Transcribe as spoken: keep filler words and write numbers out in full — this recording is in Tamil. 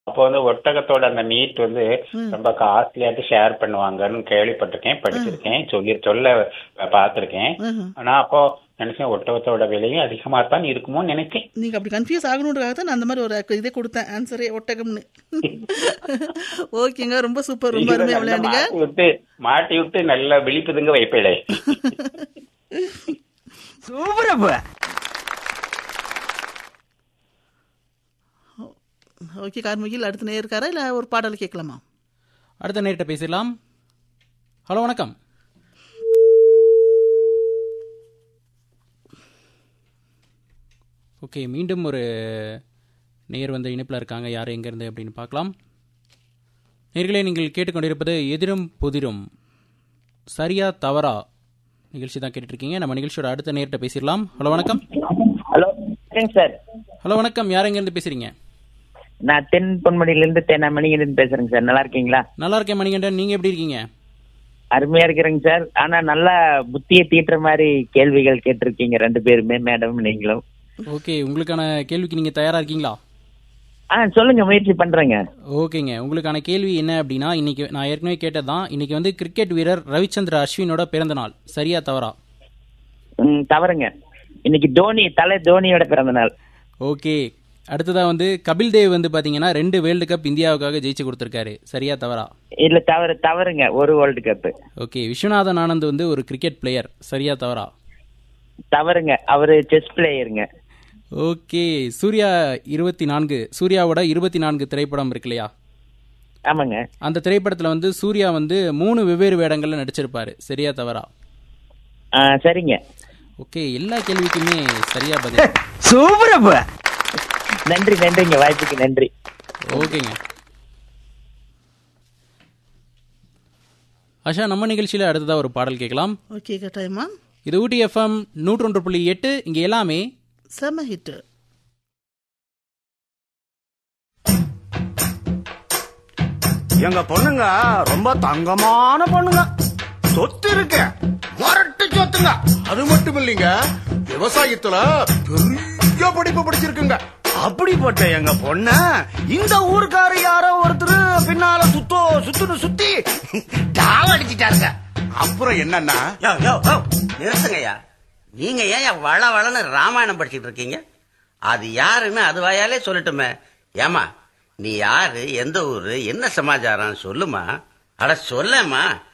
அப்போ வந்து ஒட்டகத்தோட அந்த மீட் வந்து ரொம்ப காஸ்ட்லியாட்டு ஷேர் பண்ணுவாங்கன்னு கேள்விப்பட்டிருக்கேன், படிச்சிருக்கேன், சொல்லி சொல்ல பார்த்திருக்கேன். ஆனா அப்போ நினைச்சேன் ஒட்டகத்தோட விலையும் அதிகமா தான் இருக்குமோ நினைச்சேன். நீங்க அப்படி கன்ஃபியூஸ் ஆகணுன்றதுக்காக தான் நான் அந்த மாதிரி ஒரு இதே கொடுத்தேன் ஆன்சரே ஒட்டகம்னு. ஓகேங்க, ரொம்ப சூப்பர், ரொம்ப அருமையா விளையாடுங்க. மாட்டி விட்டு மாட்டி விட்டு நல்லா விழிப்புதுங்க வைப்பேடே. சூப்பரப்பா. ஓகே கார்முகில், அடுத்த நேரம் இருக்காரா இல்லை ஒரு பாடல் கேட்கலாமா? அடுத்த நேரிட்ட பேசிடலாம். ஹலோ வணக்கம். ஓகே, மீண்டும் ஒரு நேர் வந்து இணைப்பில் இருக்காங்க. யார் எங்கேருந்து அப்படின்னு பார்க்கலாம். நேர்களே, நீங்கள் கேட்டுக்கொண்டிருப்பது எதிரும் புதிரும் சரியா தவறா நிகழ்ச்சி தான் கேட்டுட்ருக்கீங்க. நம்ம நிகழ்ச்சியோட அடுத்த நேரிட்ட பேசிடலாம். ஹலோ வணக்கம். Hello sir. ஹலோ வணக்கம், யார் எங்கேருந்து பேசுகிறீங்க? நான் தென் பொன்மணியிலிருந்து தேனா மணிகண்டன் பேசுறேங்க சார். நல்லா இருக்கீங்களா? நல்லா இருக்கேன் மணிகண்டன், நீங்கள் எப்படி இருக்கீங்க? அருமையா இருக்கிறேங்க சார். ஆனா நல்லா புத்தியை தீட்டுற மாதிரி கேள்விகள் கேட்டிருக்கீங்க ரெண்டு பேருமே, மேடம் நீங்களும். ஓகே, உங்களுக்கான கேள்விக்கு நீங்கள் தயாராக இருக்கீங்களா? ஆ சொல்லுங்க, முயற்சி பண்றேங்க. ஓகேங்க, உங்களுக்கான கேள்வி என்ன அப்படின்னா, இன்னைக்கு நான் ஏற்கனவே கேட்டதான், இன்னைக்கு வந்து கிரிக்கெட் வீரர் ரவிச்சந்திர அஸ்வினோட பிறந்த நாள். சரியா தவறா? ம் தவறுங்க. இன்னைக்கு தோனி, தலை தோனியோட பிறந்த நாள். ஓகே, அடுத்ததா வந்து கபில் தேவ் வந்து பாத்தீங்கன்னா ரெண்டு வேர்ல்டு கப் இந்தியாவுக்காக ஜெயிச்சு கொடுத்திருக்காரு. சரியா தவறா? இல்ல தவறு தவறுங்க, ஒரு world cup. Okay, Viswanathan Anand வந்து ஒரு கிரிக்கெட் பிளேயர். சரியா தவறா? தவறுங்க, அவரு செஸ் பிளேயருங்க. ஓகே, சூர்யா இருபத்தி நான்கு சூர்யாவோட இருபத்தி நான்கு திரைப்படம் இருக்கு இல்லையா? ஆமாங்க. அந்த திரைப்படத்துல வந்து சூர்யா வந்து மூணு வெவ்வேறு வேடங்கள்ல நடிச்சிருப்பாரு. சரியா தவறா? சரிங்க. ஓகே, எல்லா கேள்விக்குமே சரியா பதில். சூப்பரப்பா. நன்றி நன்றிங்க, வாய்ப்புக்கு நன்றி. ஓகேங்க ஆஷா, நம்ம நிகழ்ச்சியில அடுத்ததா ஒரு பாடல் கேட்கலாம். ஓகே கட்டாயமா. இது ஊட்டி எஃப்எம் நூற்றொன்று புள்ளி எட்டு. இங்க எல்லாமே செம ஹிட். எங்க பொண்ணுங்க ரொம்ப தங்கமான பொண்ணுங்க. சொத்து இருக்கு, வரட்டு சொத்துங்க. அது மட்டும் இல்லைங்க, விவசாயத்துல பெரிய படிப்பு படிச்சிருக்குங்க. அப்படிப்பட்ட எங்க பொண்ண இந்த ஊருக்கார யாரோ ஒருத்தர் பின்னால சுத்தோ சுத்துன்னு சுத்தி டாவ அடிச்சிட்டாருங்க. அப்புறம் என்னன்னா, நிறுத்துங்கய்யா, நீங்க ஏன் வள வளன்னு ராமாயணம் படிச்சுட்டு இருக்கீங்க? அது யாருன்னு அது வாயாலே சொல்லட்டுமே. ஏமா, நீ யாரு, எந்த ஊரு, என்ன சமாச்சாரம் சொல்லுமா. அட சொல்லமா.